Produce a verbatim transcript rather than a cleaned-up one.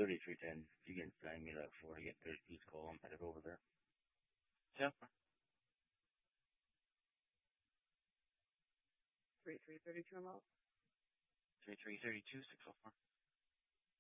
thirty-three ten. If you can find me that before I get there, please call. I'm headed over there. Yeah. Three three thirty two I'm out. Three three thirty two six oh four.